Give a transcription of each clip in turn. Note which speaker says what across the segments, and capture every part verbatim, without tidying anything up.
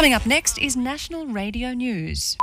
Speaker 1: Coming up next is National Radio News.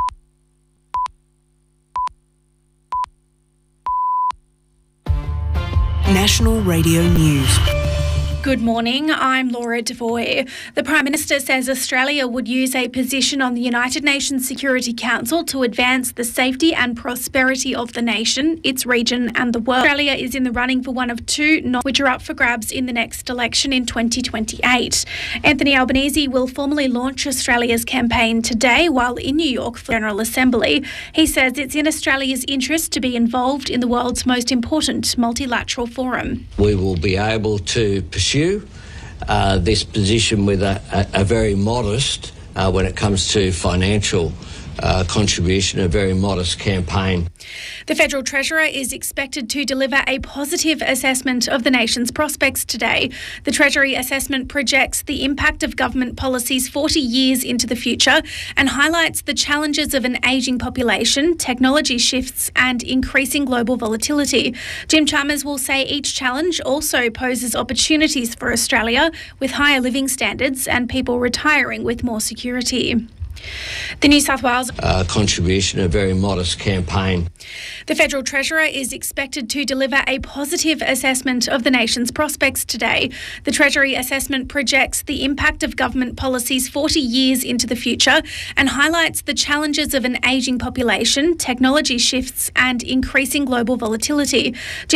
Speaker 2: National Radio News.
Speaker 3: Good morning, I'm Laura Devoy. The Prime Minister says Australia would use a position on the United Nations Security Council to advance the safety and prosperity of the nation, its region and the world. Australia is in the running for one of two nods which are up for grabs in the next election in twenty twenty-eight. Anthony Albanese will formally launch Australia's campaign today while in New York for the General Assembly. He says it's in Australia's interest to be involved in the world's most important multilateral forum.
Speaker 4: We will be able to pursue uh, this position with a, a, a very modest, uh, when it comes to financial uh, contribution, a very modest campaign.
Speaker 3: The Federal Treasurer is expected to deliver a positive assessment of the nation's prospects today. The Treasury assessment projects the impact of government policies forty years into the future and highlights the challenges of an ageing population, technology shifts and increasing global volatility. Jim Chalmers will say each challenge also poses opportunities for Australia, with higher living standards and people retiring with more security. The New South Wales
Speaker 4: uh, contribution, a very modest campaign.
Speaker 3: The Federal Treasurer is expected to deliver a positive assessment of the nation's prospects today. The Treasury assessment projects the impact of government policies forty years into the future and highlights the challenges of an ageing population, technology shifts and increasing global volatility.